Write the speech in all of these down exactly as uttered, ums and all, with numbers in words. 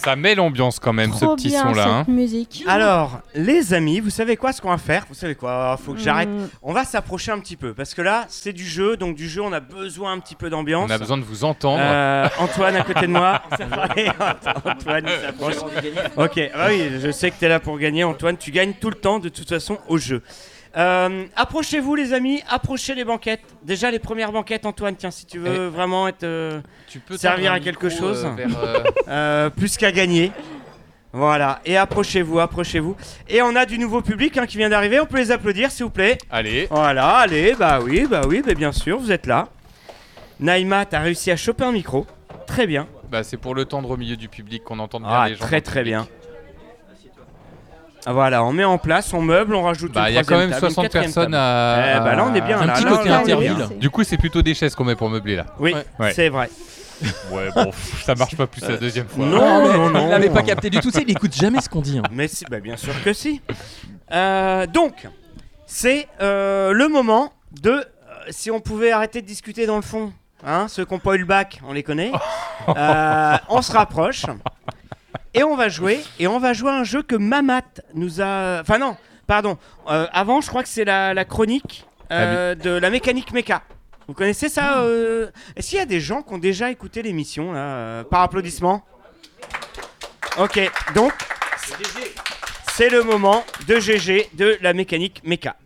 Ça met l'ambiance quand même, Trop ce petit bien, son-là. cette Hein. musique. Alors, les amis, vous savez quoi, ce qu'on va faire ? Vous savez quoi ? Faut que j'arrête. Mm. On va s'approcher un petit peu parce que là, c'est du jeu, donc du jeu, on a besoin un petit peu d'ambiance. On a besoin de vous entendre. Euh, Antoine à côté de moi. Allez, Antoine, il s'approche. Ok, ah oui, je sais que tu es là pour gagner, Antoine. Tu gagnes tout le temps, de toute façon, au jeu. Euh, approchez-vous, les amis. Approchez les banquettes. Déjà, les premières banquettes, Antoine. Tiens, si tu veux Eh. vraiment être euh, Tu peux servir tendre un à quelque micro, chose. euh, vers, euh, euh, plus qu'à gagner. Voilà. Et approchez-vous, approchez-vous. Et on a du nouveau public hein, qui vient d'arriver. On peut les applaudir, s'il vous plaît. Allez. Voilà, allez, bah oui, bah oui, bah bien sûr, vous êtes là. Naïma, t'as réussi à choper un micro. Très bien. Bah, c'est pour le tendre au milieu du public qu'on entende bien Ah, les gens. très très bien. Ah, voilà, on met en place, on meuble, on rajoute Bah, une il y a quand même troisième table, une soixante quatrième personnes table. à. Eh bah là, on est bien. Un là, petit là, côté là, on est interville. bien. Du coup, c'est plutôt des chaises qu'on met pour meubler là. Oui, Ouais. c'est vrai. Ouais, bon, pff, ça marche pas plus la deuxième fois. Non, Ah, mais non, non. Il n'avait pas capté du tout, tu sais, il écoute jamais ce qu'on dit. Hein. Mais si, bah bien sûr que si. Euh, donc, c'est euh, le moment de. euh, si on pouvait arrêter de discuter dans le fond, hein, ceux qui n'ont pas eu le bac, on les connaît. Euh, on se rapproche et on va jouer. Et on va jouer à un jeu que Mamat nous a. Enfin, non, pardon. Euh, avant, je crois que c'est la, la chronique euh, de la mécanique méca. Vous connaissez ça euh... Est-ce qu'il y a des gens qui ont déjà écouté l'émission là, euh, par applaudissement? Ok, donc. C'est le moment de G G de la mécanique méca.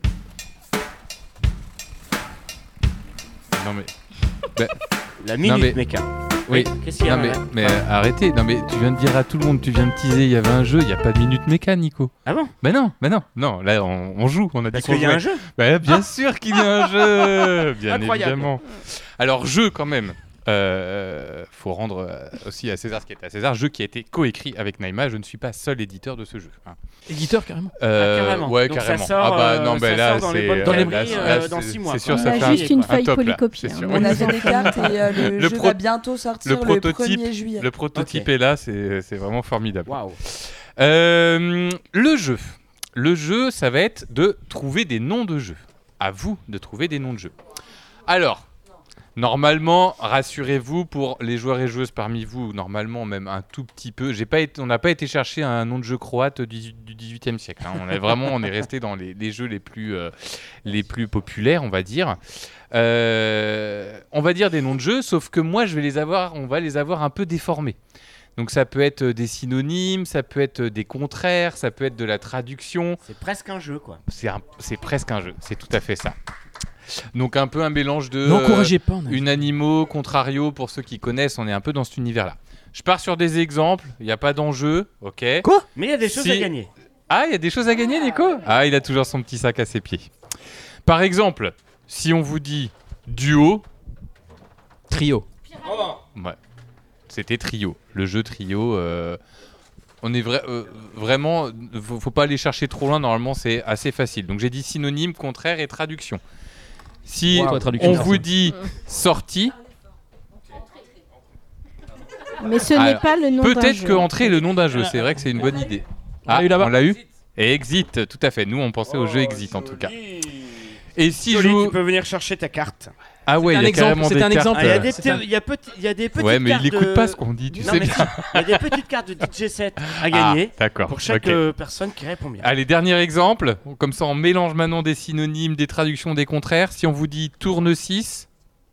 Non mais. Bah, La minute mais- méca. oui. Qu'est-ce qu'il y a Non mais, Mamat mais euh, arrêtez, non mais tu viens de dire à tout le monde, tu viens de teaser, il y avait un jeu, il n'y a pas de minute méca, Nico. Ah bon? Bah non, bah non, non, là on, on joue, on a dit Parce qu'on qu'il y a jouait. un jeu. Bah bien sûr qu'il y a un jeu, bien Incroyable. évidemment. Alors jeu quand même, euh, faut rendre euh, aussi à César ce qui est à César, jeu qui a été coécrit avec Naïma, je ne suis pas seul éditeur de ce jeu. hein. Éditeur, carrément. Euh, Ah, carrément. Ouais, Donc ça carrément. sort, ah bah euh, non, ça mais là sort dans les c'est bonnes euh, librairies, là, euh, là, dans c'est- six mois, C'est quoi. sûr, On ça a fait un, juste une un feuille top, là, polycopiée, c'est hein. sûr. On On a fait des cartes et euh, le, Le jeu proto- va bientôt sortir le le, prototype- premier juillet. Le prototype Ok. est là, c'est c'est vraiment formidable. Waouh. Euh, le jeu. Le jeu, ça va être de trouver des noms de jeux. À vous de trouver des noms de jeux. Alors, normalement, rassurez-vous pour les joueurs et joueuses parmi vous, normalement même un tout petit peu. J'ai pas été, on n'a pas été chercher un nom de jeu croate du du dix-huitième siècle. hein. On est vraiment, on est resté dans les, les jeux les plus, euh, les plus populaires, on va dire. Euh, on va dire des noms de jeux, sauf que moi, je vais les avoir, on va les avoir un peu déformés. Donc ça peut être des synonymes, ça peut être des contraires, ça peut être de la traduction. C'est presque un jeu quoi. C'est, un- c'est presque un jeu, c'est tout à fait ça. Donc un peu un mélange de N'encouragez pas. on a- euh, unanimo, contrario, pour ceux qui connaissent, on est un peu dans cet univers-là. Je pars sur des exemples, il n'y a pas d'enjeu, ok. Mais il y a des choses Si- à gagner. Ah, il y a des choses à gagner, Nico? Ah, il a toujours son petit sac à ses pieds. Par exemple, si on vous dit duo, Trio. ouais, c'était trio. Le jeu trio, euh, on est vrai, euh, vraiment, faut, faut pas aller chercher trop loin. Normalement, c'est assez facile. Donc j'ai dit synonyme, contraire et traduction. Si Wow. Toi, traduction, on merci. vous dit sortie, Mais ce n'est Alors, pas le nom d'un peut-être jeu. que entrer est le nom d'un jeu. C'est vrai que c'est une bonne idée. On l'a eu là-bas. on l'a eu. Et Exit, tout à fait. Nous, on pensait au jeu Exit en tout cas. Et si Joli, je vous... tu peux venir chercher ta carte. Ah ouais, un il y a exemple, carrément c'est des un cartes. exemple. Ah, il y a euh, des, c'est un- il y a petit- il y a des petites Ouais, mais cartes il écoute de- pas ce qu'on dit, tu Non, sais mais bien. si, il y a des petites cartes de D J set à gagner Ah, d'accord. pour chaque ok. euh, personne qui répond bien. Allez, dernier exemple. Comme ça, on mélange maintenant des synonymes, des traductions, des contraires. Si on vous dit tourne six.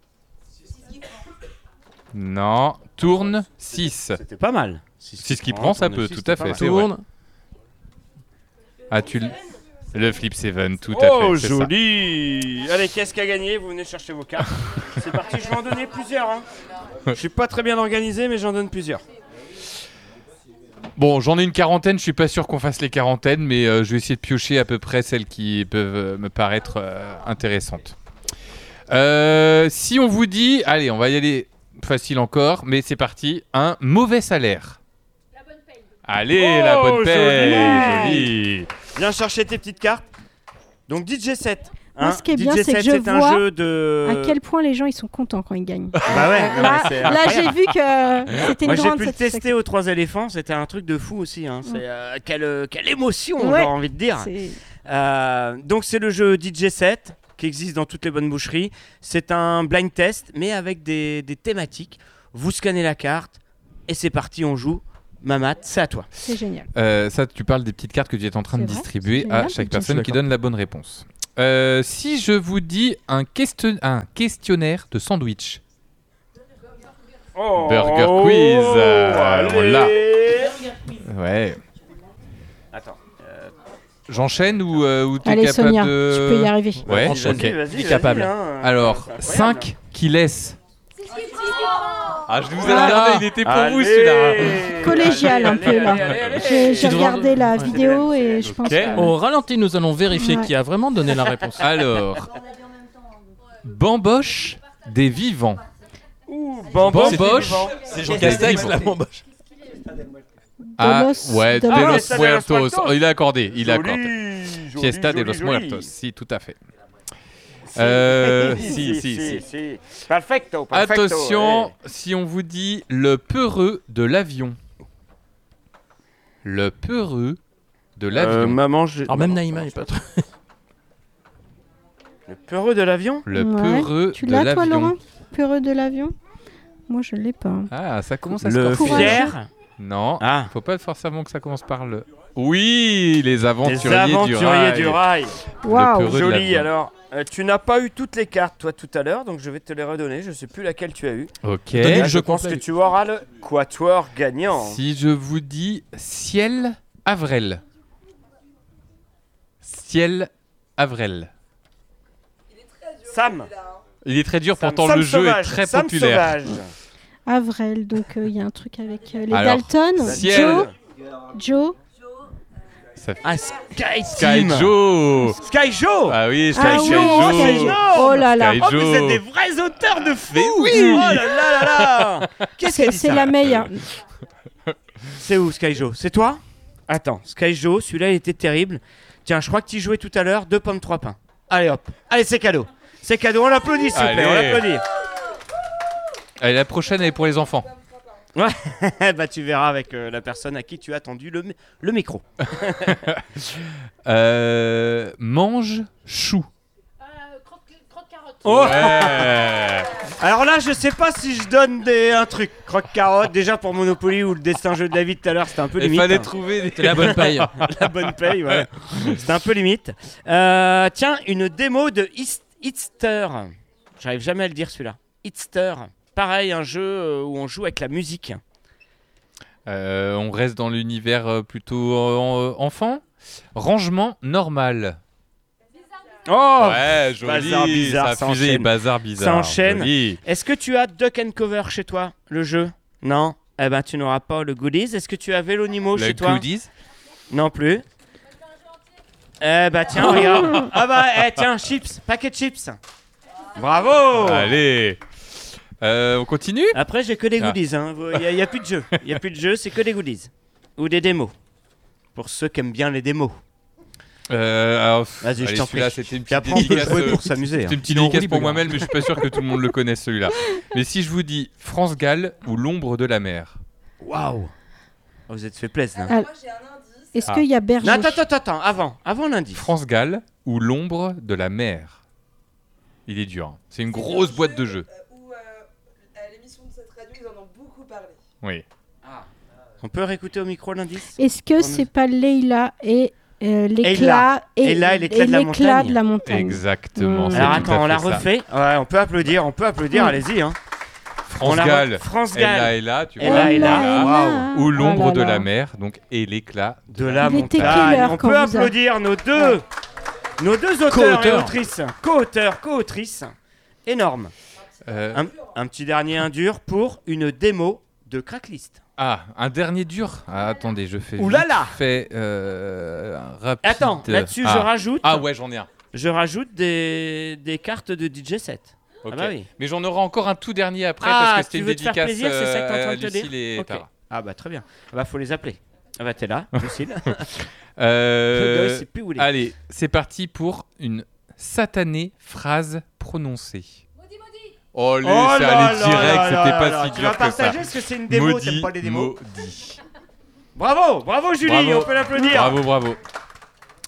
Non, tourne six. C'était pas mal. Si Si ce qui prend, ça peut, tout à fait. C'est vrai. Tourne. Ah, tu l- le flip seven, tout à Oh, fait. c'est ça. joli. Allez, qu'est-ce qu'a gagné? Vous venez chercher vos cartes. C'est parti, je vais en donner plusieurs. Hein. Je suis pas très bien organisé, mais j'en donne plusieurs. Bon, j'en ai une quarantaine. Je suis pas sûr qu'on fasse les quarantaines, mais euh, je vais essayer de piocher à peu près celles qui peuvent euh, me paraître euh, intéressantes. Euh, si on vous dit, allez, on va y aller facile encore, mais c'est parti. Un mauvais salaire. Allez, Oh, la bonne paye. joli. Joli. Viens chercher tes petites cartes. Donc D J set. Moi, ce qui est bien, D J c'est que set, je c'est un vois jeu de. À quel point les gens ils sont contents quand ils gagnent. Bah ouais, non, Là, mais c'est là, j'ai incroyable. vu que c'était une Moi j'ai grande pu le satisfaction. tester aux trois éléphants, c'était un truc de fou aussi. Hein. C'est, euh, quelle, euh, quelle émotion, Ouais. j'ai envie de dire. C'est- Euh, donc c'est le jeu D J set qui existe dans toutes les bonnes boucheries. C'est un blind test, mais avec des, des thématiques. Vous scannez la carte et c'est parti, on joue. Mamat, c'est à toi. C'est génial. Euh, ça, tu parles des petites cartes que tu es en train de C'est vrai, distribuer c'est à génial, chaque je personne suis qui d'accord. donne la bonne réponse. Euh, si je vous dis un, question- un questionnaire de sandwich. Burger Quiz, euh, on l'a. Ouais. Attends. J'enchaîne ou, euh, ou t'es Allez, capable Sonia, de... tu peux y arriver. Ouais, Vas-y, ok. vas-y, vas-y, Il est vas-y, capable. hein. Alors, C'est incroyable. cinq qui laissent. Ah, je vous ai Ah. regardé, il était pour vous Allez. celui-là. Collégial un Allez, peu là. allez, allez, allez. J'ai j'ai Tu regardé la Ouais. vidéo et je pense Ok. que... Au ralenti, nous allons vérifier Ouais. qui a vraiment donné la réponse. Alors, bamboche des vivants. Ouh, Bamboche. Bamboche. C'est Jean Castex, la bamboche. Ah, los- ouais, de de los- los Fiesta de los Muertos. Muertos. Oh, il a accordé, il a accordé. Joli, joli, Fiesta de joli, los joli. Muertos, si, tout à fait. Euh, si, si, si. Perfecto, perfecto. Attention, eh. si on vous dit le peureux de l'avion. Le peureux de Euh, l'avion. maman, je... Alors même Naïma est pas trop. Le peureux de l'avion. Le Ouais. peureux Tu de l'as toi, l'avion. Laurent Peureux de l'avion Moi, je l'ai pas. Ah, ça commence à se Le corser. Courageux. fier. Non, Ah. faut pas forcément que ça commence par le. Oui, les Les aventuriers, aventuriers du du rail. rail. Waouh peureux de Joli, l'avion. alors. euh, tu n'as pas eu toutes les cartes, toi, tout à l'heure, donc je vais te les redonner. Je sais plus laquelle tu as eu. Ok. Donnez Là, le je jeu pense complet. que tu auras le quatuor gagnant. Si je vous dis Ciel Avrel. Ciel Avrel. Sam. Il est très dur, Sam, pourtant Sam le jeu Sauvage, est très Sam populaire. Sauvage. Avril, donc il y a un truc avec euh, les Alors, Dalton. Ciel. Joe Joe Ça fait Ah, Sky Sky Team. Joe. Sky Joe. Ah oui, Sky Ah Joe. oui, Sky Joe. Oh là là. Sky Oh, vous Joe. êtes des vrais auteurs de fou. Mais oui. Oh là là là là. Qu'est-ce C'est qu'elle dit c'est ça la meilleure. C'est où Sky Joe? C'est toi? Attends, Sky Joe, celui-là il était terrible. Tiens, je crois que tu jouais tout à l'heure, deux pommes, trois pains. Allez hop, allez c'est cadeau. C'est cadeau, on l'applaudit s'il vous plaît, on Allez. l'applaudit. Allez, la prochaine elle est pour les enfants. Bah tu verras avec euh, la personne à qui tu as tendu le, mi- le micro. Euh, mange chou. Oh Ouais. Alors là, je sais pas si je donne des, un truc. Croque-carotte, déjà pour Monopoly ou le destin jeu de la vie tout à l'heure, c'était un peu Il limite. fallait hein. trouver des... C'est la bonne paille. La bonne paye, voilà. C'était un peu limite. Euh, tiens, une démo de Hist- Hitster. J'arrive jamais à le dire celui-là. Hitster. Pareil, un jeu euh, où on joue avec la musique. Euh, on reste dans l'univers euh, plutôt euh, enfant. Rangement normal. Oh Ouais, joli. bazar bizarre, ça ça a fusé, enchaîne. bazar bizarre. Ça enchaîne. Joli. Est-ce que tu as Duck and Cover chez toi, le jeu? Non. Eh ben, tu n'auras pas le Goodies. Est-ce que tu as Vélonimo Le chez toi? goodies. Non plus. Eh bah tiens, regarde. Ah bah, eh, tiens, chips, paquet de chips. Bravo. Allez. Euh, on continue. Après, j'ai que des Ah. goodies. hein. Il n'y a, plus de jeu. Il n'y a plus de jeu, c'est que des goodies. Ou des démos. Pour ceux qui aiment bien les démos. Euh, alors, pff, Vas-y, je allez, t'en celui-là, prie. c'était une Puis petite après, on peut dédicace. jouer euh, pour s'amuser. C'était hein. une petite Non, dédicace oui, pour bagarre. moi-même, mais je suis pas sûr que tout le monde le connaisse celui-là. Mais si je vous dis France Gall ou l'ombre de la mer. Waouh. Oh, vous êtes fait plaisir. Là. Ah, Moi j'ai un indice. Est-ce Ah. qu'il y a Berger Non, attends, attends, attends, avant, avant lundi. France Gall ou l'ombre de la mer. Il est dur. hein. C'est une grosse boîte de jeux. Euh, Où euh, à l'émission de cette radio, ils en ont beaucoup parlé. Oui. On peut réécouter au micro l'indice? Est-ce que c'est pas Leila et euh, l'éclat et, Leila et l'éclat de la l'éclat montagne. de la montagne Exactement. Mmh. c'est Alors tout à attends, on fait la ça. refait. Ouais, on peut applaudir, on peut applaudir, Mm. allez-y. Hein. France On la re- Gall. France Elle là Gall. et là, tu Elle vois. là et là. Ella, Waouh. Ella. Ou l'ombre Oh là de là. la mer, donc et l'éclat. De la Il était montagne. quelle heure On quand peut vous a- applaudir nos deux, nos deux auteurs et Co-auteurs. autrices, co-auteurs, co-autrices. Énorme. Euh, Un, un petit dernier indur pour une démo de Cracklist. Ah, un dernier dur. Ah, attendez, je fais. Ouh là vite là. fait euh, un rapide. Attends, là-dessus ah. je rajoute, Ah ouais, j'en ai un. je rajoute des, des cartes de D J set. Ok. Ah bah oui. Mais j'en aurai encore un tout dernier après Ah, parce que c'était tu une veux te faire dédicace plaisir, c'est ça que t'es en train euh, de te Lucille dire et Ok. Tara. Ah bah très bien. Ah bah faut les appeler. Ah bah t'es là, Lucille. Euh, Le gars, il sait plus où il est. allez, c'est parti pour une satanée phrase prononcée. Oh, allez, Oh c'est là allé là direct, là c'était là pas là. si Tu dur vas que ça. partager parce que c'est une démo, Maudit, t'aimes pas les démos. maudit. Bravo, bravo Julie, Bravo. on peut l'applaudir. Bravo, bravo.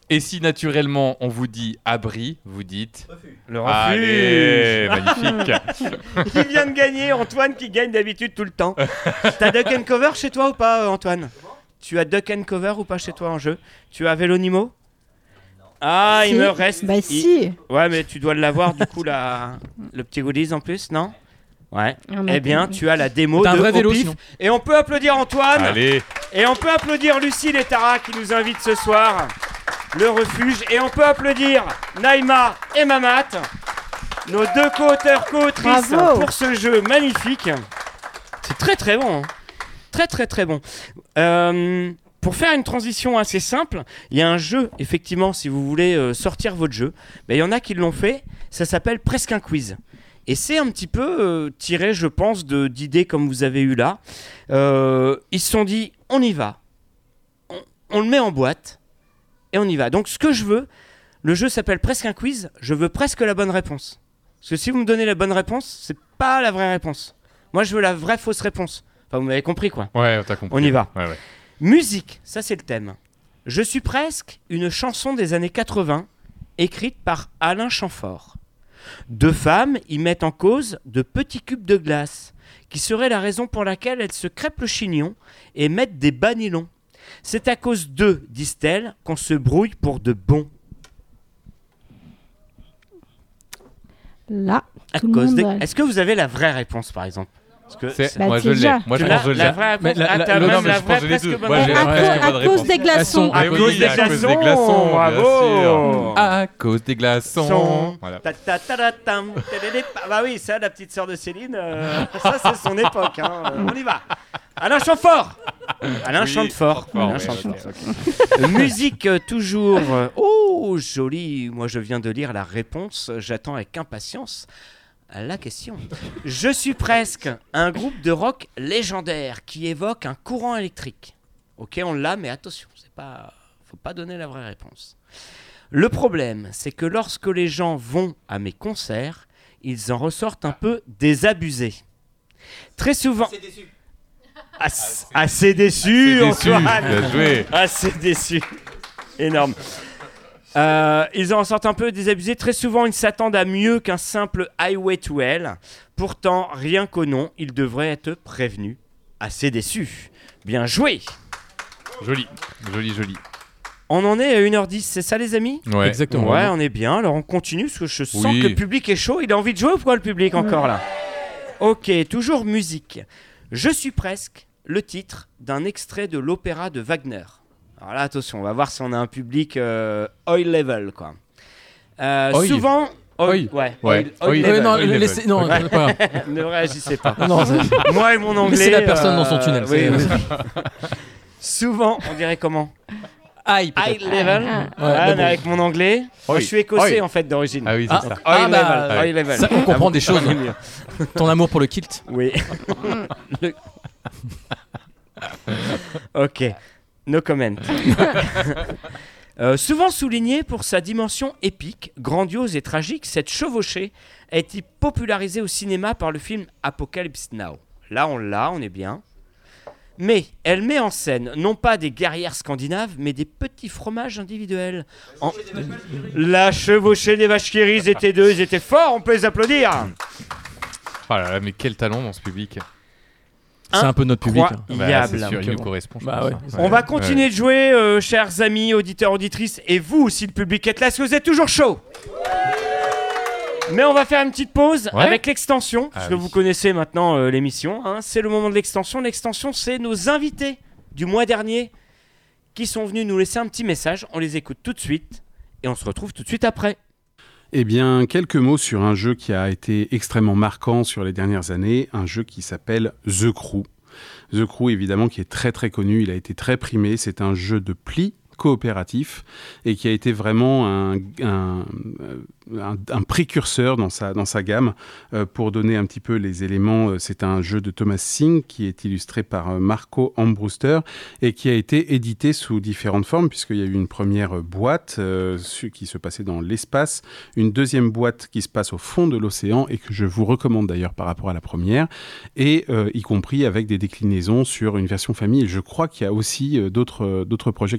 Et si naturellement on vous dit abri, vous dites Le refuge. Allez, magnifique. Il vient de gagner, Antoine qui gagne d'habitude tout le temps. T'as Duck and Cover chez toi ou pas, euh, Antoine? Tu as Duck and Cover ou pas chez toi en jeu? Tu as Vélonimo? Ah, Si. il me reste. Bah il- si. Ouais, mais tu dois l'avoir du coup, la... le petit goodies en plus, non? Ouais. On a Eh bien, tout. tu as la démo T'as un de vrai Au vélo, Pif. sinon. Et on peut applaudir Antoine. Allez. Et on peut applaudir Lucille et Tara qui nous invitent ce soir. Le refuge. Et on peut applaudir Naïma et Mamat, nos deux co-auteurs, co-autrices Bravo. pour ce jeu magnifique. C'est très très bon. hein. Très très très bon. Euh, pour faire une transition assez simple, il y a un jeu, effectivement, si vous voulez euh, sortir votre jeu. Ben, il y en a qui l'ont fait. Ça s'appelle Presque un quiz. Et c'est un petit peu euh, tiré, je pense, de, d'idées comme vous avez eu là. Euh, ils se sont dit, on y va. On, on le met en boîte et on y va. Donc ce que je veux, le jeu s'appelle Presque un quiz, je veux presque la bonne réponse. Parce que si vous me donnez la bonne réponse, c'est pas la vraie réponse. Moi, je veux la vraie fausse réponse. Enfin, vous m'avez compris, quoi. Ouais, t'as compris. On y va. Ouais, ouais. Musique, ça c'est le thème. Je suis presque une chanson des années quatre-vingts, écrite par Alain Chamfort. Deux femmes y mettent en cause de petits cubes de glace, qui seraient la raison pour laquelle elles se crêpent le chignon et mettent des bas nylons. C'est à cause d'eux, disent-elles, qu'on se brouille pour de bon. Là, À tout le cause monde des- a- Est-ce que vous avez la vraie réponse, par exemple? Parce que C'est- c'est- Bah, moi, c'est je l'ai. déjà. Moi, je Tu pense l'as, que je la l'ai. vraie Mais réponse. la- Ah, la- t'as le- même non, mais la je pense vraie que j'ai les presque deux. bonne Moi, j'ai Eh, réponse. à, presque cause- à bonne cause réponse. des glaçons. À Eh cause oui, des à cause des glaçons, glaçons, bravo. bien sûr. Son. À cause des glaçons. Son. Voilà. Ta ta ta ta tam, télélé- Bah oui, ça, la petite sœur de Céline, euh, ça c'est son époque. hein. Euh, On y va. Alain Chamfort. Alain Oui, chante fort. fort, Alain ouais, chante ok, fort. Euh, Musique euh, toujours. euh, Oh, joli. Moi, je viens de lire la réponse. J'attends avec impatience la question. Je suis presque un groupe de rock légendaire qui évoque un courant électrique. Ok, on l'a, mais attention, c'est pas, faut pas donner la vraie réponse. Le problème, c'est que lorsque les gens vont à mes concerts, ils en ressortent un peu désabusés. Très souvent. Assez déçu. Assez, assez déçu, Déçu. Antoine. Bien joué. Assez déçu. Énorme. Euh, ils en sortent un peu désabusés. Très souvent, ils s'attendent à mieux qu'un simple Highway to Hell. Pourtant, rien qu'au nom, ils devraient être prévenus. Assez déçus. Bien joué. Joli. Joli, joli. On en est à une heure dix, c'est ça les amis? Ouais. Exactement. Ouais, on est bien. Alors on continue parce que je sens Oui. que le public est chaud. Il a envie de jouer ou quoi le public encore là? Ok, toujours musique. Je suis presque le titre d'un extrait de l'opéra de Wagner. Alors là, attention, on va voir si on a un public euh, oil level quoi. Euh, Oi. souvent, oil, Oi. ouais, Ouais. oil- Oi. oil Euh, level. non, Oil level. laissez- non, Ouais. c'est pas grave. Ne réagissez pas. Non, c'est- Moi et mon anglais. Laissez la personne dans son euh, tunnel, oui, c'est- oui. Souvent, on dirait comment? Aïe, High peut-être. level. Ah, Ouais, Ouais, mais mais bon. avec mon anglais. Moi, Oi. je suis écossais Oi. en fait d'origine. Ah oui, c'est Ah, ça. Oil ah, level. bah, Oil level. ça, on comprend Ah, des choses. Ton amour pour le kilt. Oui. Le- Ok. No comment. Euh, souvent souligné pour sa dimension épique, grandiose et tragique, cette chevauchée a été popularisée au cinéma par le film Apocalypse Now. Là, on l'a, on est bien. Mais elle met en scène non pas des guerrières scandinaves, mais des petits fromages individuels. En- La chevauchée des vaches qui rient, ils étaient deux, ils étaient forts, on peut les applaudir. Oh là là, mais quel talent dans ce public. C'est un peu notre public. hein. Ah bah, Incroyable. c'est sûr, il nous Bon. correspond. je Bah pense, ouais. hein. On va continuer de jouer, euh, chers amis, auditeurs, auditrices, et vous aussi, le public est là, est-ce que vous êtes toujours chaud? Mais on va faire une petite pause Ouais. avec l'extension, parce Ah que oui. vous connaissez maintenant euh, l'émission. hein. C'est le moment de l'extension. L'extension, c'est nos invités du mois dernier qui sont venus nous laisser un petit message. On les écoute tout de suite et on se retrouve tout de suite après. Eh bien, quelques mots sur un jeu qui a été extrêmement marquant sur les dernières années, un jeu qui s'appelle The Crew. The Crew, évidemment, qui est très très connu, il a été très primé, c'est un jeu de pli coopératif et qui a été vraiment un, un, un, un précurseur dans sa, dans sa gamme. Euh, pour donner un petit peu les éléments, euh, c'est un jeu de Thomas Singh qui est illustré par euh, Marco Ambruster et qui a été édité sous différentes formes puisqu'il y a eu une première boîte euh, qui se passait dans l'espace, une deuxième boîte qui se passe au fond de l'océan et que je vous recommande d'ailleurs par rapport à la première, et euh, y compris avec des déclinaisons sur une version famille. Et je crois qu'il y a aussi euh, d'autres, euh, d'autres projets qui sont en cours,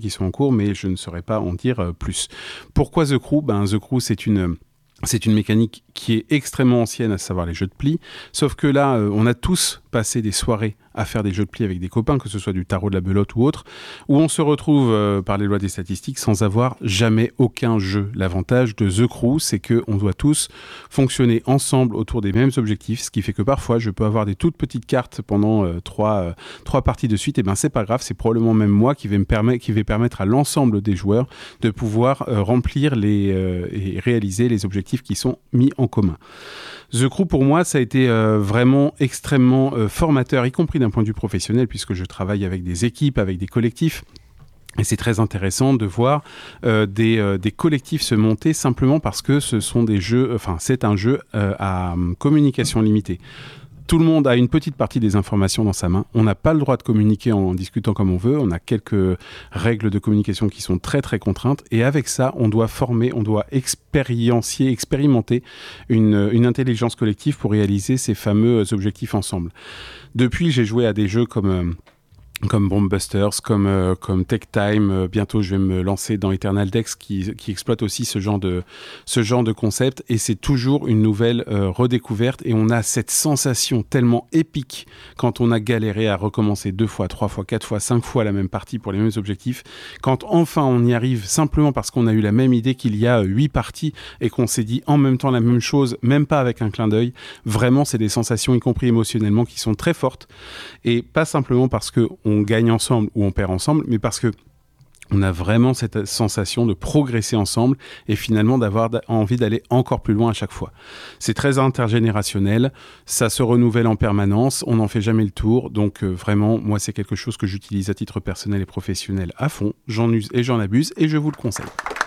tour, mais je ne saurais pas en dire euh, plus. Pourquoi The Crew ? Ben, The Crew, c'est une... C'est une mécanique qui est extrêmement ancienne, à savoir les jeux de plis. Sauf que là, euh, on a tous passé des soirées à faire des jeux de plis avec des copains, que ce soit du tarot, de la belote ou autre, où on se retrouve, euh, par les lois des statistiques, sans avoir jamais aucun jeu. L'avantage de The Crew, c'est qu'on doit tous fonctionner ensemble autour des mêmes objectifs, ce qui fait que parfois, je peux avoir des toutes petites cartes pendant euh, trois, euh, trois parties de suite. Et ben, c'est pas grave, c'est probablement même moi qui vais, me permettre, qui vais permettre à l'ensemble des joueurs de pouvoir euh, remplir les, euh, et réaliser les objectifs qui sont mis en commun. The Crew, pour moi, ça a été euh, vraiment extrêmement euh, formateur, y compris d'un point de vue professionnel, puisque je travaille avec des équipes, avec des collectifs. Et c'est très intéressant de voir euh, des, euh, des collectifs se monter simplement parce que ce sont des jeux, enfin, c'est un jeu euh, à euh, communication limitée. Tout le monde a une petite partie des informations dans sa main. On n'a pas le droit de communiquer en discutant comme on veut. On a quelques règles de communication qui sont très très contraintes. Et avec ça, on doit former, on doit expériencier, expérimenter une, une intelligence collective pour réaliser ces fameux objectifs ensemble. Depuis, j'ai joué à des jeux comme... Euh, comme Bombbusters, comme, euh, comme Tech Time. Euh, bientôt, je vais me lancer dans Eternal Dex qui, qui exploite aussi ce genre de, ce genre de concept. Et c'est toujours une nouvelle euh, redécouverte. Et on a cette sensation tellement épique quand on a galéré à recommencer deux fois, trois fois, quatre fois, cinq fois la même partie pour les mêmes objectifs. Quand enfin on y arrive simplement parce qu'on a eu la même idée qu'il y a huit parties et qu'on s'est dit en même temps la même chose, même pas avec un clin d'œil. Vraiment, c'est des sensations, y compris émotionnellement, qui sont très fortes. Et pas simplement parce que on gagne ensemble ou on perd ensemble, mais parce que on a vraiment cette sensation de progresser ensemble et finalement d'avoir envie d'aller encore plus loin à chaque fois. C'est très intergénérationnel, ça se renouvelle en permanence, on n'en fait jamais le tour, donc euh, vraiment, moi c'est quelque chose que j'utilise à titre personnel et professionnel à fond, j'en use et j'en abuse et je vous le conseille.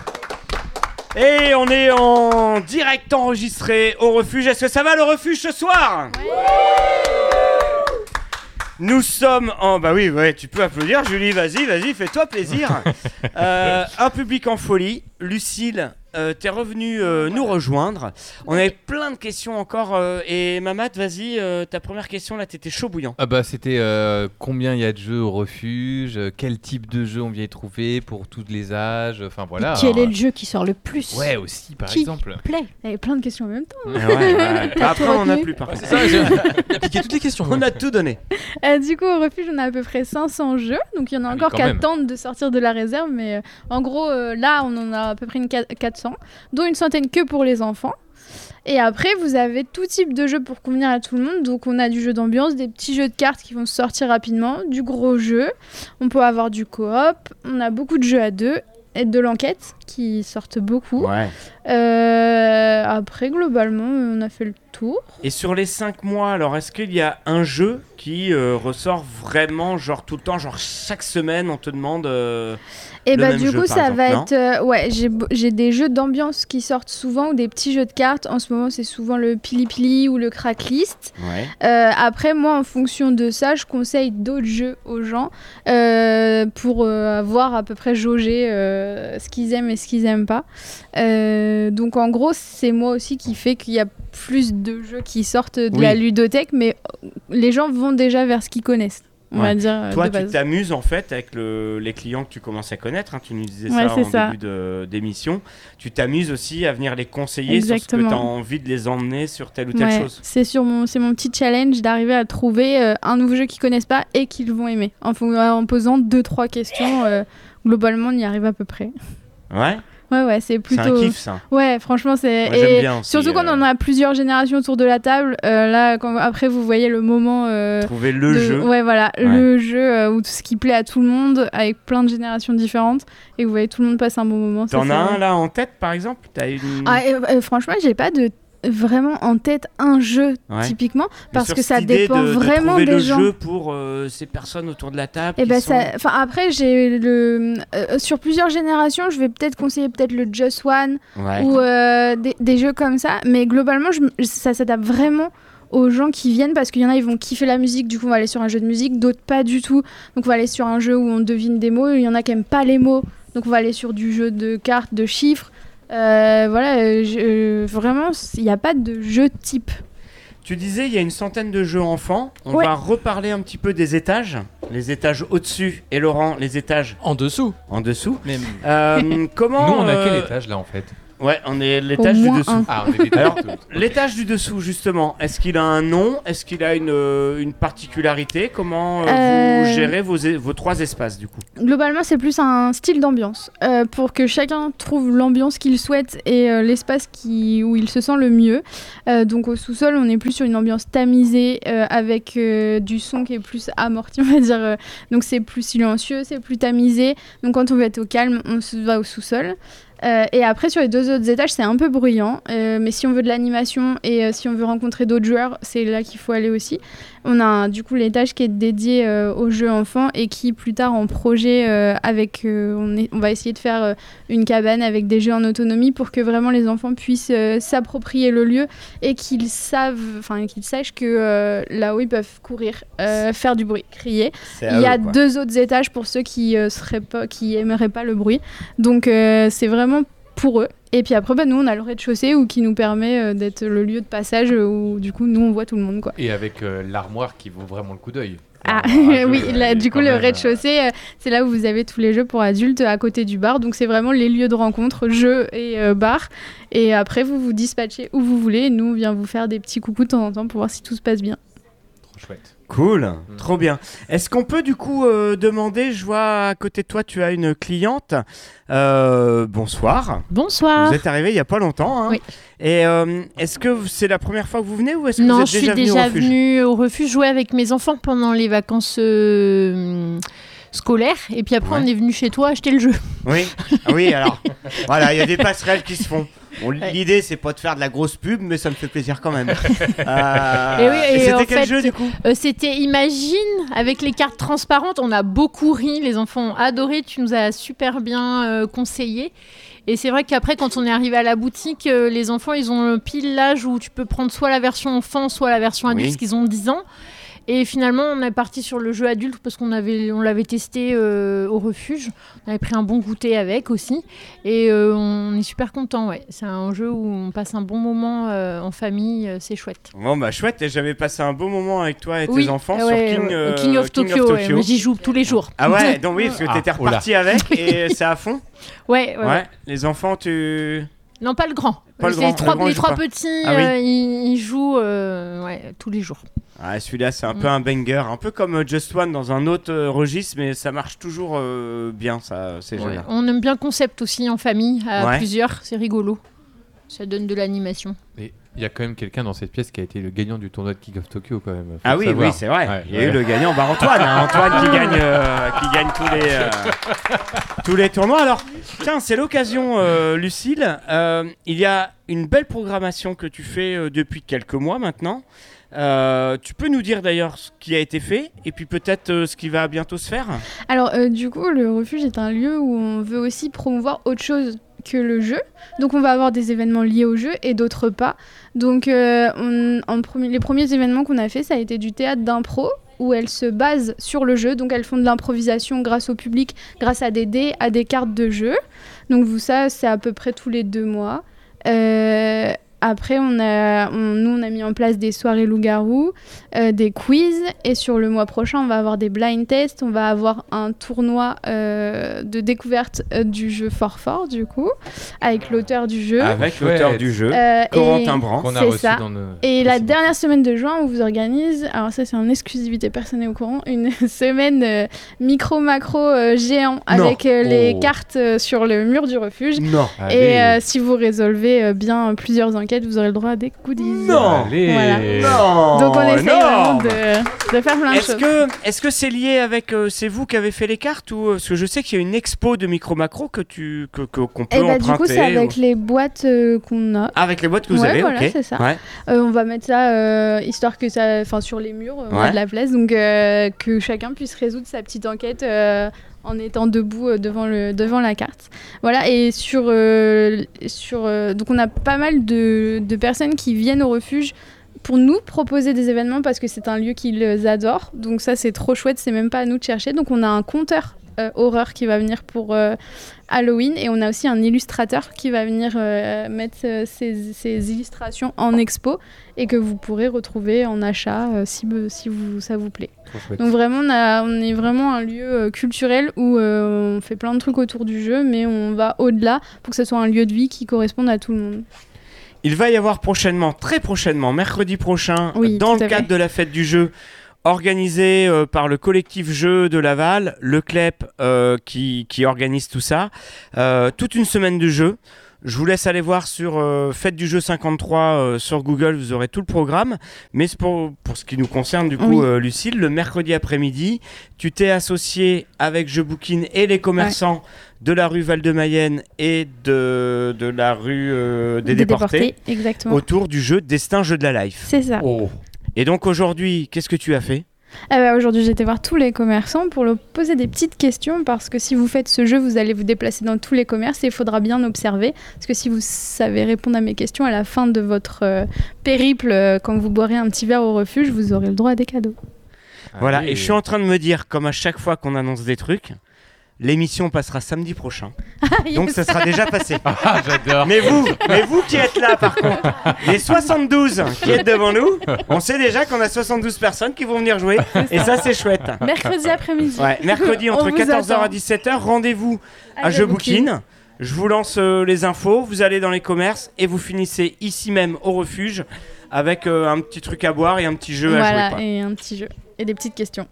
Et on est en direct enregistré au refuge. Est-ce que ça va le refuge ce soir ? Ouais. Nous sommes en... Bah oui, ouais, tu peux applaudir, Julie, vas-y, vas-y, fais-toi plaisir. euh, un public en folie. Lucille, euh, t'es revenue euh, nous rejoindre. On avait plein de questions encore. Euh, et Mamat, vas-y, euh, ta première question, là, t'étais chaud bouillant. Ah bah, c'était euh, combien il y a de jeux au refuge, euh, quel type de jeu on vient y trouver pour tous les âges, enfin voilà. Et quel alors, est le jeu qui sort le plus ? Ouais, aussi, par qui exemple. Plaît. Il y avait plein de questions en même temps. Ouais, ouais. Après, on n'a plus, par contre. C'est ça, j'ai j'ai piqué toutes les questions. On a tout donné. Euh, du coup, au refuge, on a à peu près cinq cents jeux. Donc, il y en a Ah oui, encore quand qui même. attendent de sortir de la réserve. Mais euh, en gros, euh, là, on en a à peu près une quatre cents, dont une centaine que pour les enfants. Et après, vous avez tout type de jeux pour convenir à tout le monde. Donc, on a du jeu d'ambiance, des petits jeux de cartes qui vont sortir rapidement, du gros jeu. On peut avoir du coop. On a beaucoup de jeux à deux et de l'enquête qui sortent beaucoup. Ouais. Euh, après, globalement, on a fait le tour. Et sur les cinq mois, alors, est-ce qu'il y a un jeu qui euh, ressort vraiment, genre tout le temps, genre chaque semaine, on te demande euh, Et le bah même du jeu, coup, par ça exemple, va non être... euh, ouais, j'ai, bo- j'ai des jeux d'ambiance qui sortent souvent ou des petits jeux de cartes. En ce moment, c'est souvent le Pili Pili ou le Cracklist. Ouais. Euh, après, moi, en fonction de ça, je conseille d'autres jeux aux gens euh, pour euh, avoir à peu près jaugé euh, ce qu'ils aiment et ce qu'ils aiment pas. Euh, donc, en gros, c'est moi aussi qui fait qu'il y a plus de jeux qui sortent de Oui. la ludothèque, mais les gens vont déjà vers ce qu'ils connaissent, on Ouais. va dire. euh, Toi, de tu base. t'amuses en fait avec le, les clients que tu commences à connaître. Hein, tu nous disais Ouais, ça c'est en ça. début de, d'émission. Tu t'amuses aussi à venir les conseiller sur ce Exactement. que tu as envie de les emmener sur telle ou telle Ouais, chose. c'est sur mon, c'est mon petit challenge d'arriver à trouver euh, un nouveau jeu qu'ils connaissent pas et qu'ils vont aimer. En, fon- en posant deux trois questions, euh, globalement, on y arrive à peu près. Ouais, Ouais, ouais, c'est plutôt. c'est un kiff ça. Ouais, franchement, c'est. Moi, et j'aime bien aussi, surtout quand euh, on a plusieurs générations autour de la table. euh, là, quand... après, vous voyez le moment. euh, Trouver le de- jeu. Ouais, voilà, Ouais. le jeu euh, où tout ce qui plaît à tout le monde, avec plein de générations différentes, et vous voyez tout le monde passe un bon moment. ça, T'en c'est as vrai. un là en tête par exemple T'as une... Ah, et, euh, franchement, j'ai pas de vraiment en tête un jeu Ouais. typiquement Mais parce sur que cette ça idée dépend de, de vraiment trouver des le gens. jeu pour euh, ces personnes autour de la table. Et qui ben sont- ça, enfin après j'ai le euh, sur plusieurs générations, je vais peut-être conseiller peut-être le Just One Ouais. ou euh, des, des jeux comme ça, mais globalement je, m- ça s'adapte vraiment aux gens qui viennent parce qu'il y en a ils vont kiffer la musique, du coup on va aller sur un jeu de musique, d'autres pas du tout, donc on va aller sur un jeu où on devine des mots, il y en a qui aiment pas les mots, donc on va aller sur du jeu de cartes, de chiffres. Euh, voilà, euh, je- euh, vraiment il n'y a pas de jeu type. Tu disais, il y a une centaine de jeux enfants. On Ouais. va reparler un petit peu des étages. Les étages au-dessus et Laurent, les étages En dessous. en dessous. Mais Euh, comment Nous, on a euh, quel étage là en fait? Ouais, on est l'étage Au du moins dessous. un. Ah, on est des Alors, étages. L'étage du dessous, justement, est-ce qu'il a un nom? Est-ce qu'il a une, euh, une particularité? Comment euh, Euh, vous gérez vos, é- vos trois espaces, du coup? Globalement, c'est plus un style d'ambiance euh, pour que chacun trouve l'ambiance qu'il souhaite et euh, l'espace qui, où il se sent le mieux. Euh, donc au sous-sol, on est plus sur une ambiance tamisée euh, avec euh, du son qui est plus amorti, on va dire. euh. donc c'est plus silencieux, c'est plus tamisé. Donc quand on veut être au calme, on se va au sous-sol. Euh, et après, sur les deux autres étages, c'est un peu bruyant. Euh, mais si on veut de l'animation et euh, si on veut rencontrer d'autres joueurs, c'est là qu'il faut aller aussi. On a un- du coup l'étage qui est dédié euh, aux jeux enfants et qui, plus tard, en projet, euh, avec, euh, on, est- on va essayer de faire euh, une cabane avec des jeux en autonomie pour que vraiment les enfants puissent euh, s'approprier le lieu et qu'ils savent, enfin qu'ils sachent que euh, là où ils peuvent courir, euh, faire du bruit, crier. C'est Il y a deux autres étages pour ceux qui euh, seraient pas, qui aimeraient pas le bruit. Donc euh, c'est vraiment pour eux. Et puis après, bah, nous, on a le rez-de-chaussée où, qui nous permet euh, d'être le lieu de passage euh, où du coup, nous, on voit tout le monde, quoi. Et avec euh, l'armoire qui vaut vraiment le coup d'œil. Ah Un jeu, oui, euh, là, il est du coup, quand le même, euh, rez-de-chaussée, euh, c'est là où vous avez tous les jeux pour adultes à côté du bar. Donc c'est vraiment les lieux de rencontre, jeux et euh, bar. Et après, vous vous dispatchez où vous voulez. Et nous, on vient vous faire des petits coucous de temps en temps pour voir si tout se passe bien. Trop chouette. Cool, trop bien. Est-ce qu'on peut du coup euh, demander, je vois à côté de toi, tu as une cliente. Euh, bonsoir. Bonsoir. Vous êtes arrivé il y a pas longtemps. Hein. Oui. Et euh, est-ce que c'est la première fois que vous venez ou est-ce que Non, vous êtes je suis déjà venu au déjà refuge? venue au refuge jouer avec mes enfants pendant les vacances euh, scolaires. Et puis après, Ouais. on est venu chez toi acheter le jeu. Oui. Ah oui, alors voilà, il y a des passerelles qui se font. Bon, l'idée, c'est pas de faire de la grosse pub, mais ça me fait plaisir quand même. Euh, Et oui, et c'était en quel fait, jeu du coup? Euh, C'était Imagine avec les cartes transparentes. On a beaucoup ri. Les enfants ont adoré. Tu nous as super bien euh, conseillé. Et c'est vrai qu'après, quand on est arrivé à la boutique, euh, les enfants, ils ont pile l'âge où tu peux prendre soit la version enfant, soit la version adulte, Oui. parce qu'ils ont dix ans. Et finalement, on est parti sur le jeu adulte parce qu'on avait, on l'avait testé euh, au refuge. On avait pris un bon goûter avec aussi. Et euh, on est super content. Ouais. C'est un jeu où on passe un bon moment euh, en famille. euh, c'est chouette. Bon bah chouette, et j'avais passé un beau moment avec toi et Oui, tes enfants ouais, sur King, ouais, euh, King of Tokyo. ouais. Moi, j'y joue tous les jours. Ah ouais, donc oui, parce que Ah, t'étais oula. reparti avec et c'est à fond. Ouais, ouais, Ouais. ouais. Les enfants, tu. Non, pas le grand. Pas le C'est grand, Les trois, le grand, les il joue trois pas. petits, Ah oui. euh, ils, ils jouent euh, ouais, tous les jours. Ah, celui-là, c'est un Mm. peu un banger, un peu comme euh, Just One dans un autre euh, registre, mais ça marche toujours euh, bien, ça, ces Ouais. jeux-là. On aime bien le concept aussi en famille, à Ouais. plusieurs. C'est rigolo. Ça donne de l'animation. Et il y a quand même quelqu'un dans cette pièce qui a été le gagnant du tournoi de King of Tokyo quand même. Faut Ah le oui, savoir. oui, c'est vrai. Ouais, Il y a ouais. eu le gagnant, bah Antoine, hein, Antoine qui gagne, euh, qui gagne tous les, euh, tous les tournois. Alors, tiens, c'est l'occasion, euh, Lucille. Euh, il y a une belle programmation que tu fais euh, depuis quelques mois maintenant. Euh, tu peux nous dire d'ailleurs ce qui a été fait et puis peut-être euh, ce qui va bientôt se faire? Alors, euh, du coup, le refuge est un lieu où on veut aussi promouvoir autre chose que le jeu. Donc, on va avoir des événements liés au jeu et d'autres pas. Donc, euh, on- en premier- les premiers événements qu'on a fait, ça a été du théâtre d'impro où elles se basent sur le jeu. Donc, elles font de l'improvisation grâce au public, grâce à des dés, à des cartes de jeu. Donc, vous, ça, c'est à peu près tous les deux mois. Euh, Après, on a, on- nous, on a mis en place des soirées loup-garou, euh, des quiz. Et sur le mois prochain, on va avoir des blind tests. On va avoir un tournoi euh, de découverte euh, du jeu Fort Fort, du coup, avec l'auteur du jeu. Avec Chouette. l'auteur du jeu, Euh, Corentin et- Brand. Qu'on a C'est reçu ça. dans nos... Et la précédents. dernière semaine de juin, on vous organise, alors ça c'est en exclusivité, personne n'est au courant, une semaine euh, micro-macro euh, géant avec euh, les Oh. cartes euh, sur le mur du refuge. Non. Allez. Et euh, si vous résolvez euh, bien euh, plusieurs enquêtes, vous aurez le droit à des goodies. Non. Allez. Voilà. Non. Donc on essaye non. vraiment de, de faire plein de Est-ce choses. que est-ce que c'est lié avec euh, c'est vous qui avez fait les cartes ou euh, parce que je sais qu'il y a une expo de micro macro que tu que que- qu'on peut Et bah emprunter. du coup c'est avec ou- les boîtes euh, qu'on a. Ah, avec les boîtes que vous Ouais, avez, voilà, ok. c'est ça. Ouais. Euh, on va mettre ça euh, histoire que ça, enfin sur les murs, euh, on Ouais. a de la place, donc euh, que chacun puisse résoudre sa petite enquête euh, en étant debout euh, devant le devant la carte. Voilà. Et sur euh, sur euh, donc on a pas mal de, de personnes qui viennent au refuge pour nous proposer des événements parce que c'est un lieu qu'ils adorent. Donc ça c'est trop chouette, c'est même pas à nous de chercher. Donc on a un compteur euh, horreur qui va venir pour euh, Halloween. Et on a aussi un illustrateur qui va venir euh, mettre euh, ses, ses illustrations en expo et que vous pourrez retrouver en achat euh, si, si vous, ça vous plaît. Donc vraiment, on, a, on est vraiment un lieu euh, culturel où euh, on fait plein de trucs autour du jeu, mais on va au-delà pour que ce soit un lieu de vie qui corresponde à tout le monde. Il va y avoir prochainement, très prochainement, mercredi prochain, Oui, dans tout le à cadre fait. de la fête du jeu, organisé euh, par le collectif Jeux de Laval, le C L E P euh, qui, qui organise tout ça, euh, toute une semaine de jeux. Je vous laisse aller voir sur euh, Fête du Jeu cinquante-trois euh, sur Google, vous aurez tout le programme. Mais c'est pour, pour ce qui nous concerne, du coup, Oui. euh, Lucille, le mercredi après-midi, tu t'es associé avec Jeux Bookin et les commerçants de la rue Val-de-Mayenne et de, de la rue euh, des, Des Déportés, déportés, exactement. autour du jeu Destin Jeu de la Life. C'est ça. Oh. Et donc aujourd'hui, qu'est-ce que tu as fait ? Eh ben, aujourd'hui, j'ai été voir tous les commerçants pour leur poser des petites questions parce que si vous faites ce jeu, vous allez vous déplacer dans tous les commerces et il faudra bien observer. Parce que si vous savez répondre à mes questions à la fin de votre euh, périple, euh, quand vous boirez un petit verre au refuge, vous aurez le droit à des cadeaux. Voilà, Allez. et je suis en train de me dire, comme à chaque fois qu'on annonce des trucs, l'émission passera samedi prochain. Donc ça sera déjà passé. Ah, j'adore. Mais vous, mais vous qui êtes là par contre, les soixante-douze qui êtes devant nous, on sait déjà qu'on a soixante-douze personnes qui vont venir jouer et ça c'est chouette. Mercredi après-midi. Ouais, mercredi On entre vous quatorze heures attend. à dix-sept heures, rendez-vous à Allez, Jeux Bookin. Bookin. Je vous lance euh, les infos, vous allez dans les commerces et vous finissez ici même au refuge avec euh, un petit truc à boire et un petit jeu à Voilà, jouer. Quoi. et un petit jeu. Et des petites questions.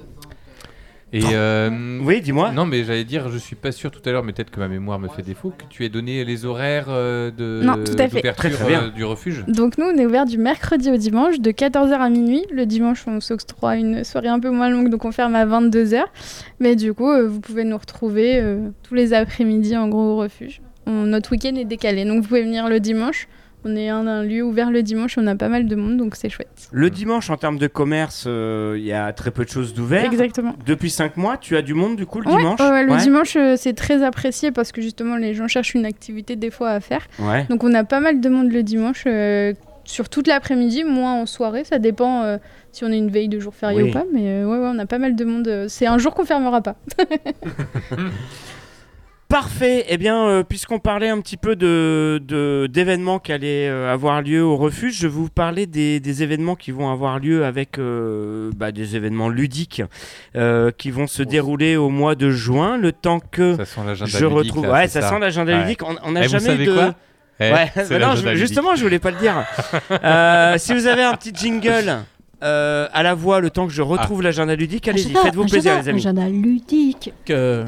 Et euh, Oui, dis-moi. Non, mais j'allais dire, je suis pas sûr tout à l'heure, mais peut-être que ma mémoire me fait défaut, que tu aies donné les horaires euh, de Non, tout à fait. d'ouverture Très, très bien. euh, du refuge. Donc nous, on est ouvert du mercredi au dimanche, de quatorze heures à minuit. Le dimanche, on s'octroie une soirée un peu moins longue, donc on ferme à vingt-deux heures. Mais du coup, euh, vous pouvez nous retrouver euh, tous les après-midi, en gros, au refuge. On- notre week-end est décalé, donc vous pouvez venir le dimanche. On est un, un lieu ouvert le dimanche, on a pas mal de monde, donc c'est chouette. Le dimanche, en termes de commerce, euh, il y a très peu de choses d'ouvert. Exactement. Depuis cinq mois, tu as du monde du coup le Ouais, dimanche ouais, ouais, le Ouais. dimanche, euh, c'est très apprécié parce que justement, les gens cherchent une activité des fois à faire. Ouais. Donc on a pas mal de monde le dimanche, euh, sur toute l'après-midi, moins en soirée. Ça dépend euh, si on est une veille de jour férié Oui. ou pas, mais euh, ouais, ouais, on a pas mal de monde. euh, c'est un jour qu'on fermera pas. Parfait. Eh bien, euh, puisqu'on parlait un petit peu de, de- d'événements qui allaient euh, avoir lieu au refuge, je vais vous parler des, des événements qui vont avoir lieu avec euh, bah, des événements ludiques euh, qui vont se dérouler au mois de juin, le temps que Ça sent l'agenda je ludique, retrouve. là, ouais, c'est ça, sent l'agenda Ouais. ludique. On- On n'a Eh, vous jamais savez eu de. quoi Eh, Ouais, c'est bah non, l'agenda je- ludique. justement, je voulais pas le dire. Euh, si vous avez un petit jingle euh, à la voix, le temps que je retrouve l'agenda ludique, allez-y, Agenda, faites-vous plaisir, agenda, les amis. Agenda ludique. Que...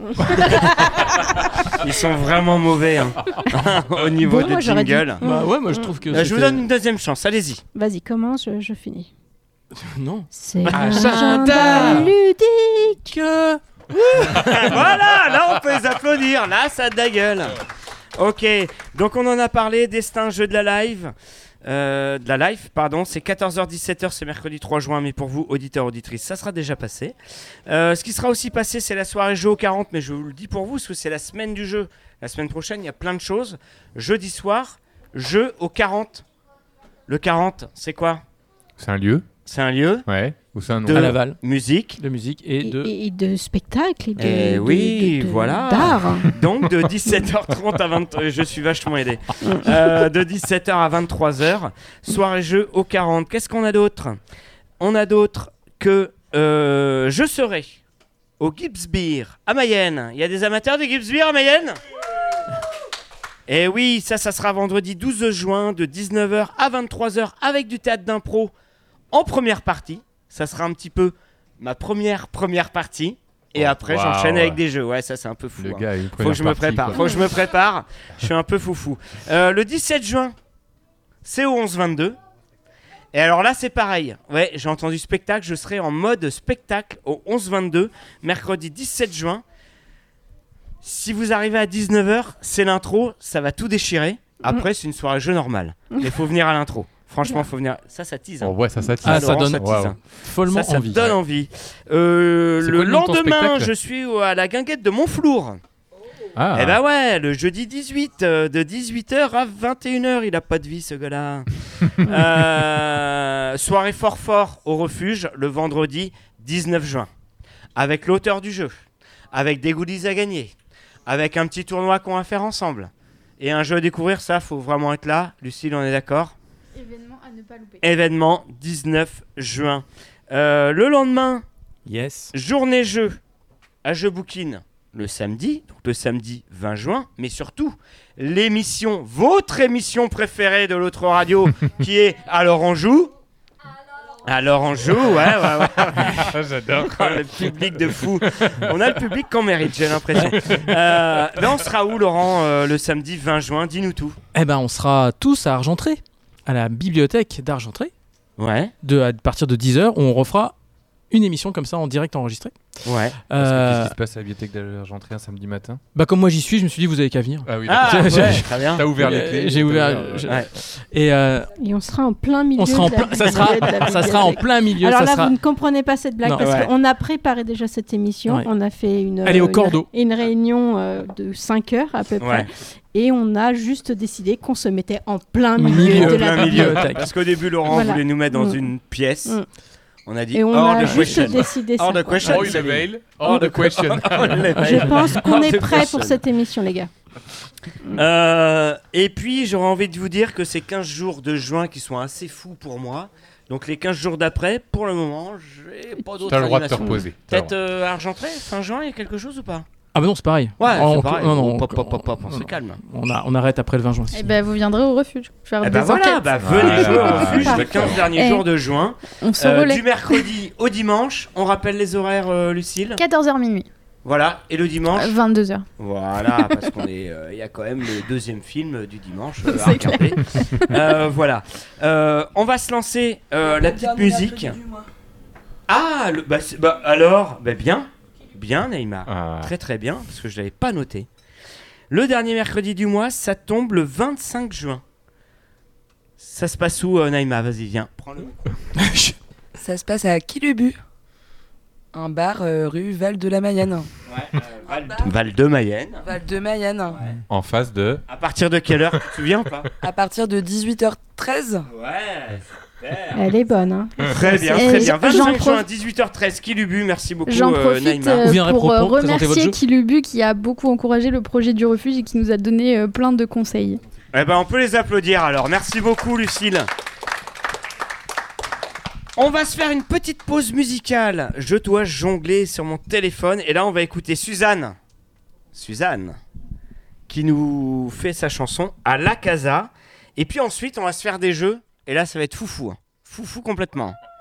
Ils sont vraiment mauvais hein, au niveau Bon, de moi, j'aurais dit- jingle. Bah ouais, moi je trouve que. Euh, je vous c'était- donne une deuxième chance, allez-y. Vas-y, commence, je, je finis. Non. C'est Agenda l'agenda ludique. Que. Voilà, là on peut les applaudir, là ça a de la gueule. Ok, donc on en a parlé, Destin, jeu de la live. Euh, de la live, pardon, c'est quatorze heures dix-sept heures, c'est mercredi trois juin, mais pour vous, auditeurs, auditrices, ça sera déjà passé. Euh, ce qui sera aussi passé, c'est la soirée jeu au quarante, mais je vous le dis pour vous, parce que c'est la semaine du jeu. La semaine prochaine, il y a plein de choses. Jeudi soir, jeu au quarante. Le quarante, c'est quoi? C'est un lieu C'est un lieu, Ouais. Ou c'est un nom De- À Laval. musique, De musique et Et, de. et- et de spectacle et de, Eh de- oui, de- de- voilà. d'art. donc de dix-sept heures trente à vingt... euh, Je suis vachement aidé. Euh, de dix-sept heures à vingt-trois heures, soirée jeu au quarante. Qu'est-ce qu'on a d'autre? On a d'autre que euh, je serai au Gibbs Beer à Mayenne. Il y a des amateurs de Gibbs Beer à Mayenne? Et oui, ça, ça sera vendredi douze juin de dix-neuf heures à vingt-trois heures avec du théâtre d'impro en première partie. Ça sera un petit peu ma première première partie. Et Oh, après, waouh. j'enchaîne avec des jeux. Ouais, ça, c'est un peu fou. Le hein. gars, il Faut que je me prépare. Faut que je me prépare. Je suis un peu foufou. Euh, le dix-sept juin, c'est au onze vingt-deux. Et alors là, c'est pareil. Ouais, j'ai entendu spectacle. Je serai en mode spectacle au onze vingt-deux, mercredi dix-sept juin. Si vous arrivez à dix-neuf heures, c'est l'intro. Ça va tout déchirer. Après, c'est une soirée jeu normale. Mais faut venir à l'intro. Franchement, faut venir. Ça, ça tease. hein. Oh, ouais, ça s'attire. Ah, ça Laurent, donne- tease, Waouh. hein. Follement Ça, ça envie. donne envie. Euh, C'est le quoi le nom de ton lendemain, spectacle je suis au- à la guinguette de Montflour. Ah. Eh ben ouais, le jeudi dix-huit, euh, de dix-huit heures à vingt et une heures, il a pas de vie ce gars-là. Euh, soirée fort fort au refuge, le vendredi dix-neuf juin. Avec l'auteur du jeu, avec des goodies à gagner, avec un petit tournoi qu'on va faire ensemble, et un jeu à découvrir, ça, faut vraiment être là. Lucille, on est d'accord ? Événement à ne pas louper. Événement dix-neuf juin. Euh, le lendemain, Yes. journée jeu à Jeux Bookin le samedi, donc le samedi vingt juin, mais surtout l'émission, votre émission préférée de l'autre radio, qui est Alors on joue. Alors on joue, ouais, ouais, ouais. J'adore. Oh, le public de fou. On a le public qu'on mérite, j'ai l'impression. Euh, ben on sera où, Laurent, euh, le samedi vingt juin ? Dis-nous tout. Eh ben, on sera tous à Argentré, à la bibliothèque d'Argentré, Ouais, de, à partir de dix heures, où on refera une émission comme ça en direct enregistrée. ouais. Parce que Euh, Qu'est-ce qui se passe à la bibliothèque d'Argentré un samedi matin ? bah, comme moi j'y suis, je me suis dit, vous avez qu'à venir. Ah oui, Ah, d'accord. ouais, très bien. T'as ouvert les Euh, clés. j'ai t'as ouvert- euh, je- Ouais. Et euh, Et on sera en plein milieu. on sera en de la plein, ça sera, milieu de la ça sera en bibliothèque. plein milieu. Alors ça là, sera... vous ne comprenez pas cette blague Non. parce Ouais. qu'on a préparé déjà cette émission. Ouais. On a fait une, Elle est au une- cordeau. une réunion euh, de cinq heures à peu près. Ouais. Et on a juste décidé qu'on se mettait en plein Milieu, milieu de En la plein milieu. bibliothèque. Parce qu'au début, Laurent Voilà. voulait nous mettre dans Mm. une pièce. Mm. On a dit Et on hors a de juste question. décidé ça. Hors de quoi. question. Oh, il Salut. mail. Hors de question. Je pense qu'on Hors est de prêt question. pour cette émission, les gars. Euh, et puis, j'aurais envie de vous dire que ces quinze jours de juin qui sont assez fous pour moi. Donc, les quinze jours d'après, pour le moment, j'ai pas d'autres T'as le droit de te animations. reposer. T'as le Peut-être euh, Argentré, fin juin, il y a quelque chose ou pas ? Ah bah non, c'est pareil. Ouais, on, c'est pareil. non, non, Hop, hop, on- hop, hop, hop, on non, se non. calme. On, a- on arrête après le vingt juin. Eh ben, vous viendrez au refuge. Faire Eh des ben voilà, enquêtes. bah venez Voilà. jouer au refuge Parfait. les quinze derniers Eh, jours de juin. On se Euh, relaie. du mercredi au dimanche. On rappelle les horaires, euh, Lucille. quatorze heures minuit. Voilà, et le dimanche. vingt-deux heures. Voilà, parce qu'on est, euh, il y a quand même le deuxième film du dimanche euh, à C'est clair. regarder. Euh, voilà, Euh, on va se lancer euh, la petite Dernier musique. mercredi du mois. Ah, le- bah, c'est- bah, alors, bah, bien, bien Neymar, Ah. très très bien, parce que je l'avais pas noté. Le dernier mercredi du mois, ça tombe le vingt-cinq juin. Ça se passe où, euh, Naïma ? Vas-y, viens. Prends-le. Ça se passe à Kilubu, un bar euh, rue Val de la Mayenne. Ouais, Val, Val de Mayenne. Val de Mayenne. En face de. À partir de quelle heure ? Tu te souviens ou pas ? À partir de dix-huit heures treize. Ouais, super. Elle est bonne. Hein. Très bien, Et très bien. j'en vingt-cinq prof- juin, dix-huit heures treize, Kilubu, merci beaucoup J'en euh, profite Naïma. euh, Vous viendrez pour euh, pro- présenter votre remercier jeu Kilubu qui a beaucoup encouragé le projet du refuge et qui nous a donné euh, plein de conseils. Eh ben, on peut les applaudir alors. Merci beaucoup, Lucille. On va se faire une petite pause musicale. Je dois jongler sur mon téléphone. Et là, on va écouter Suzanne. Suzanne. Qui nous fait sa chanson à la casa. Et puis ensuite, on va se faire des jeux. Et là, ça va être foufou. hein. Foufou complètement.